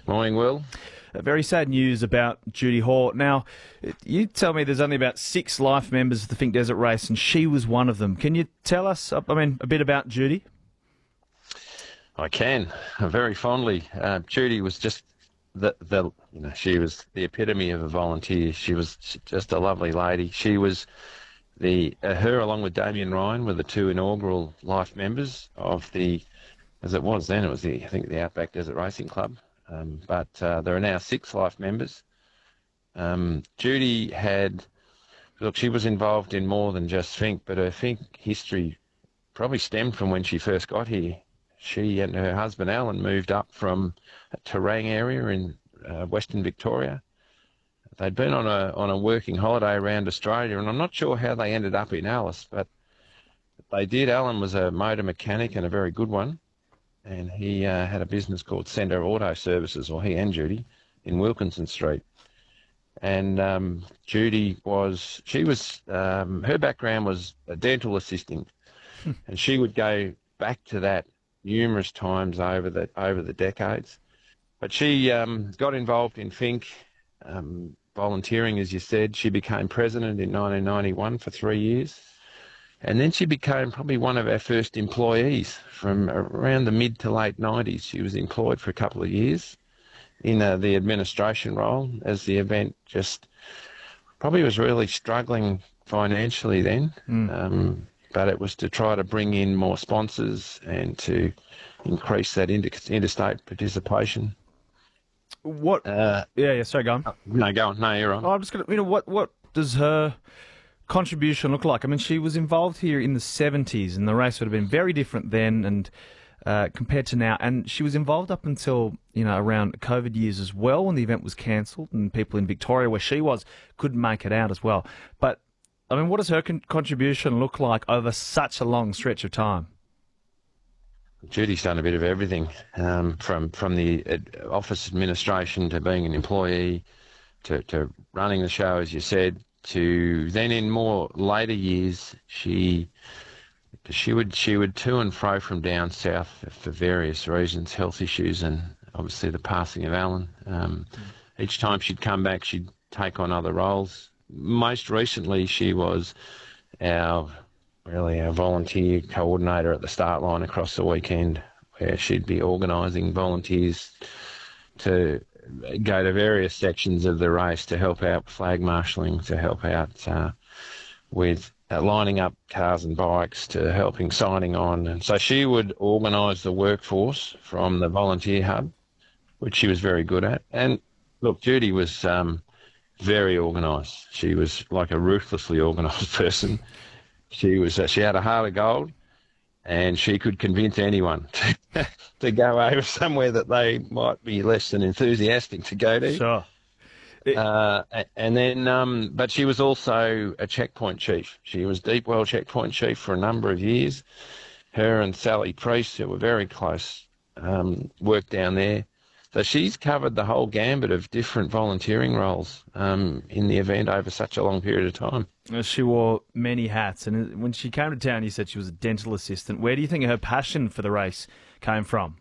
Morning, Will. Very sad news about Judy Hoare. Now, you tell me there's only about 6 life members of the Finke Desert Race, and she was one of them. Can you tell us, a bit about Judy? I can, very fondly. Judy was just she was the epitome of a volunteer. She was just a lovely lady. She was her along with Damien Ryan were the 2 inaugural life members of as it was then, I think the Outback Desert Racing Club. But there are now 6 life members. Judy she was involved in more than just Finke, but her Finke history probably stemmed from when she first got here. She and her husband Alan moved up from a Terang area in Western Victoria. They'd been on a working holiday around Australia, and I'm not sure how they ended up in Alice, but they did. Alan was a motor mechanic and a very good one, and he had a business called Centre Auto Services, or he and Judy, in Wilkinson Street. And Judy her background was a dental assisting, and she would go back to that numerous times over the decades. But she got involved in Finke, volunteering, as you said. She became president in 1991 for 3 years. And then she became probably one of our first employees from around the mid to late 90s. She was employed for a couple of years in the administration role, as the event just probably was really struggling financially then. But it was to try to bring in more sponsors and to increase that interstate participation. What? Sorry, go on. No, go on. No, you're on. I'm just going to, what does her contribution look like? I mean, she was involved here in the 70s, and the race would have been very different then and compared to now. And she was involved up until, around COVID years as well, when the event was cancelled and people in Victoria, where she was, couldn't make it out as well. But, what does her contribution look like over such a long stretch of time? Judy's done a bit of everything, from the office administration to being an employee to running the show, as you said, to then in more later years, she would to and fro from down south for various reasons, health issues and obviously the passing of Alan. Each time she'd come back, she'd take on other roles. Most recently, she was our volunteer coordinator at the start line across the weekend, where she'd be organising volunteers to go to various sections of the race to help out flag marshalling, to help out with lining up cars and bikes, to helping signing on. And so she would organise the workforce from the volunteer hub, which she was very good at. And look, Judy was very organised. She was like a ruthlessly organised person. She had a heart of gold, and she could convince anyone to go over somewhere that they might be less than enthusiastic to go to. Sure. But she was also a checkpoint chief. She was Deepwell checkpoint chief for a number of years. Her and Sally Priest, who were very close, worked down there. So she's covered the whole gambit of different volunteering roles in the event over such a long period of time. She wore many hats, and when she came to town, you said she was a dental assistant. Where do you think her passion for the race came from?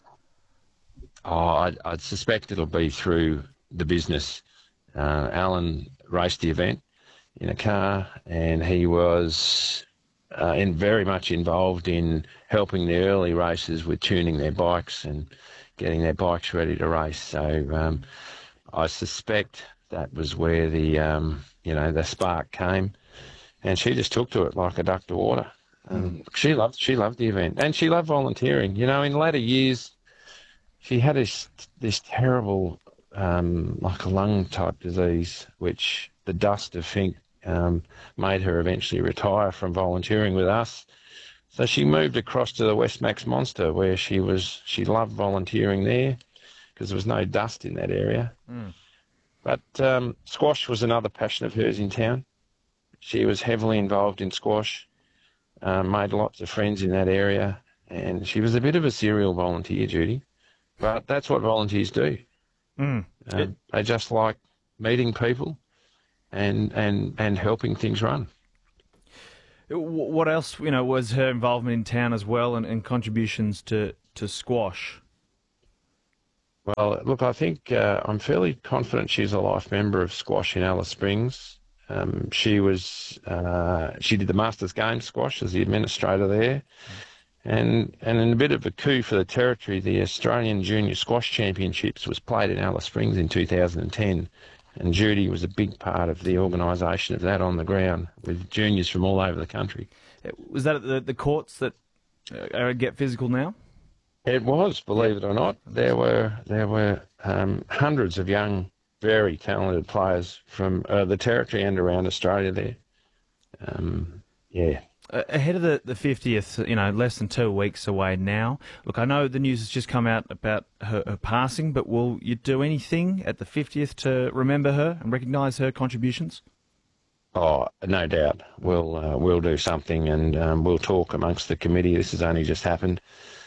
Oh, I'd suspect it'll be through the business. Alan raced the event in a car, and he was very much involved in helping the early racers with tuning their bikes and getting their bikes ready to race. So I suspect that was where the spark came, and she just took to it like a duck to water. She loved the event, and she loved volunteering. In later years, she had this terrible like a lung type disease, which the dust of Finke made her eventually retire from volunteering with us. So she moved across to the Westmax Monster, where she loved volunteering there because there was no dust in that area. But squash was another passion of hers in town. She was heavily involved in squash, made lots of friends in that area, and she was a bit of a serial volunteer, Judy. But that's what volunteers do. They just like meeting people and helping things run. What else, was her involvement in town as well, and contributions to squash? Well, look, I think I'm fairly confident she's a life member of squash in Alice Springs. She did the Masters Games squash as the administrator there, and in a bit of a coup for the territory, the Australian Junior Squash Championships was played in Alice Springs in 2010, and Judy was a big part of the organisation of that on the ground with juniors from all over the country. Was that at the courts that get physical now? It was, believe it or not. There were hundreds of young, very talented players from the territory and around Australia there. Yeah. Ahead of the 50th, less than 2 weeks away now. Look, I know the news has just come out about her passing, but will you do anything at the 50th to remember her and recognise her contributions? Oh, no doubt. We'll do something, and we'll talk amongst the committee. This has only just happened.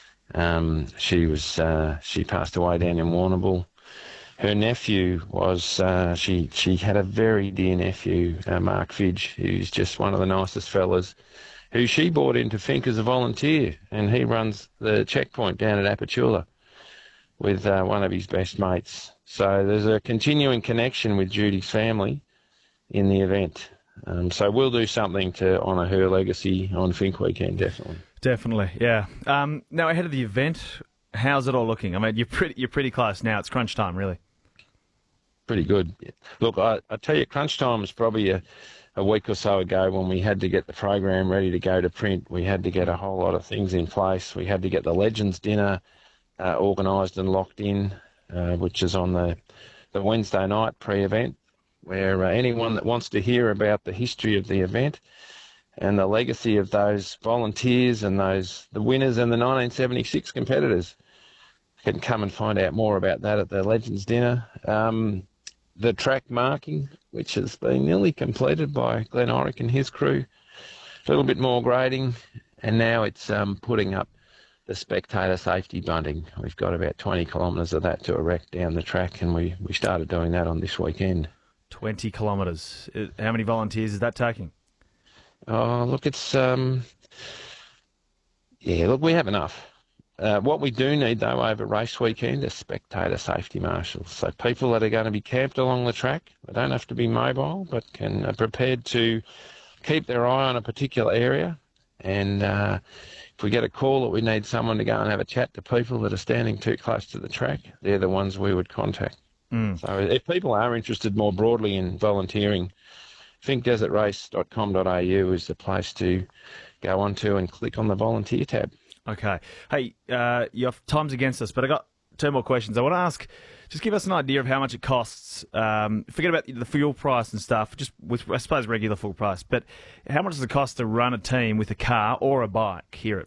She passed away down in Warrnambool. Her nephew was she had a very dear nephew, Mark Fidge, who's just one of the nicest fellas, who she brought in to Finke as a volunteer, and he runs the checkpoint down at Apachula with one of his best mates. So there's a continuing connection with Judy's family in the event. So we'll do something to honour her legacy on Finke weekend, definitely. Definitely, yeah. Now, ahead of the event, how's it all looking? I mean, you're pretty close now. It's crunch time, really. Pretty good. Look, I tell you, crunch time was probably a week or so ago when we had to get the program ready to go to print. We had to get a whole lot of things in place. We had to get the Legends dinner organised and locked in, which is on the Wednesday night pre-event, where anyone that wants to hear about the history of the event and the legacy of those volunteers and the winners and the 1976 competitors can come and find out more about that at the Legends dinner. The track marking, which has been nearly completed by Glenn Orick and his crew, a little bit more grading, and now it's putting up the spectator safety bunting. We've got about 20 kilometres of that to erect down the track, and we started doing that on this weekend. 20 kilometres. How many volunteers is that taking? Oh, look, it's we have enough. What we do need, though, over race weekend is spectator safety marshals. So people that are going to be camped along the track, they don't have to be mobile, but are prepared to keep their eye on a particular area. And if we get a call that we need someone to go and have a chat to people that are standing too close to the track, they're the ones we would contact. So if people are interested more broadly in volunteering, finkdesertrace.com.au is the place to go onto and click on the volunteer tab. Okay. Hey, your time's against us, but I got 2 more questions. I want to ask, just give us an idea of how much it costs. Forget about the fuel price and stuff, just with, I suppose, regular fuel price, but how much does it cost to run a team with a car or a bike here at